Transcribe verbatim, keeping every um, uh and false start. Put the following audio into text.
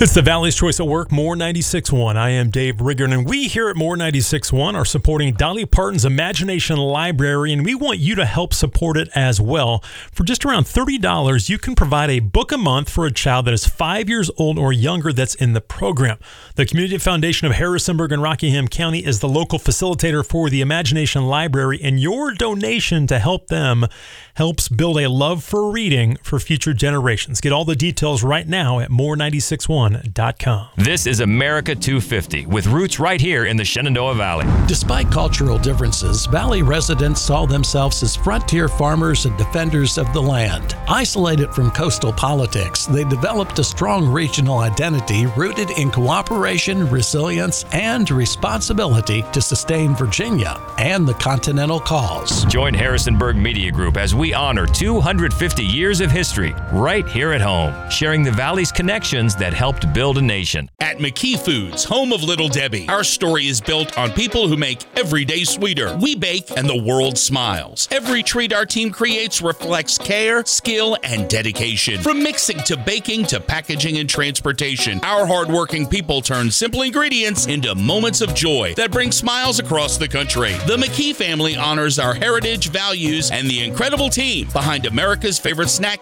It's the Valley's Choice at Work, More ninety-six point one. I am Dave Riggin, and we here at More ninety-six point one are supporting Dolly Parton's Imagination Library, and we want you to help support it as well. For just around thirty dollars, you can provide a book a month for a child that is five years old or younger that's in the program. The Community Foundation of Harrisonburg and Rockingham County is the local facilitator for the Imagination Library, and your donation to help them helps build a love for reading for future generations. Get all the details right now at more ninety-six one dot com. This is America two fifty, with roots right here in the Shenandoah Valley. Despite cultural differences, Valley residents saw themselves as frontier farmers and defenders of the land. Isolated from coastal politics, they developed a strong regional identity rooted in cooperation, resilience, and responsibility to sustain Virginia and the continental cause. Join Harrisonburg Media Group as we honor two hundred fifty years of history right here at home, sharing the Valley's connections that helped build a nation. At McKee Foods, home of Little Debbie, our story is built on people who make every day sweeter. We bake and the world smiles. Every treat our team creates reflects care, skill, and dedication. From mixing to baking to packaging and transportation, our hardworking people turn simple ingredients into moments of joy that bring smiles across the country. The McKee family honors our heritage, values, and the incredible team behind America's favorite snack